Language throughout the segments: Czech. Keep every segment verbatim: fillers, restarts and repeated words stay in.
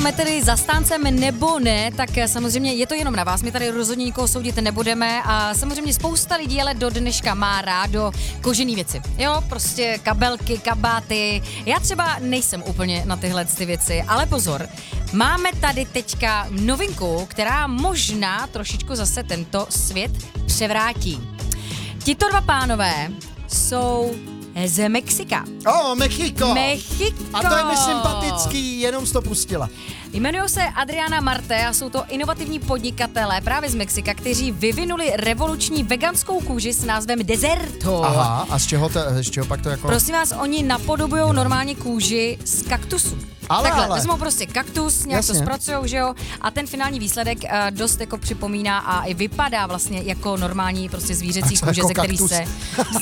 Jsme tedy zastáncem nebo ne, tak samozřejmě je to jenom na vás, my tady rozhodně nikoho soudit nebudeme a samozřejmě spousta lidí ale do dneška má rádo kožený věci. Jo, prostě kabelky, kabáty, já třeba nejsem úplně na tyhle ty věci, ale pozor, máme tady teďka novinku, která možná trošičku zase tento svět převrátí. Tito dva pánové jsou z Mexika. O, oh, Mexiko. Mexiko. A to je mi sympatický, jenom jsi to pustila. Jmenují se Adriana Marte a jsou to inovativní podnikatelé právě z Mexika, kteří vyvinuli revoluční veganskou kůži s názvem Deserto. Aha, a z čeho, to, z čeho pak to jako... Prosím vás, oni napodobují normálně kůži z kaktusu. Ale, Takhle, ale. vezmou prostě kaktus, nějak Jasně. to zpracujou, že jo, a ten finální výsledek uh, dost jako připomíná a i vypadá vlastně jako normální prostě zvířecí co, kůže, jako ze který kaktus? se...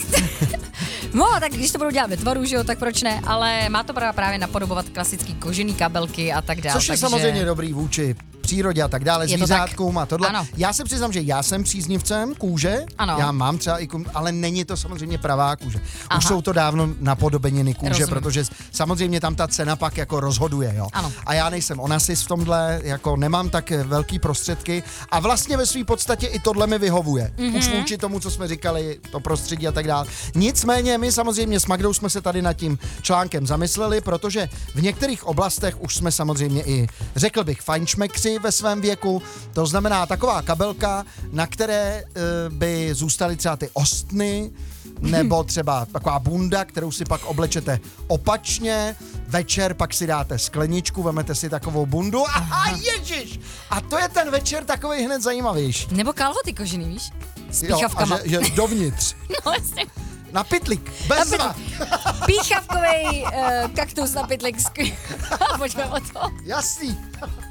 No, tak když to budou dělat ve tvaru, že jo, tak proč ne, ale má to právě napodobovat klasický kožený kabelky a tak dále. Což je takže... samozřejmě dobrý vůči přírodě a tak dále, Je to zvířátkům tak. a tohle. Ano. Já se přiznám, že já jsem příznivcem kůže, Ano. já mám třeba i kůže, ale není to samozřejmě pravá kůže. Aha. Už jsou to dávno napodobeniny kůže, Rozumím. protože samozřejmě tam ta cena pak jako rozhoduje, jo. Ano. A já nejsem onasis v tomhle, jako nemám tak velký prostředky a vlastně ve své podstatě i tohle mi vyhovuje. Mm-hmm. Už vůči tomu, co jsme říkali, to prostředí a tak dále. Nicméně my samozřejmě s Magdou jsme se tady nad tím článkem zamysleli, protože v některých oblastech už jsme samozřejmě i, řekl bych, fajnšmekři ve svém věku. To znamená taková kabelka, na které e, by zůstaly třeba ty ostny, nebo třeba taková bunda, kterou si pak oblečete opačně, večer pak si dáte skleničku, vemete si takovou bundu a aha, ježiš! A to je ten večer takový hned zajímavější. Nebo kalhoty kožený, víš? S Jo, píchavkama. a že, že dovnitř. No, jasně. Na pytlík, bezva. Píchavkovej uh, kaktus na pytlik. Pojďme o to. Jasný.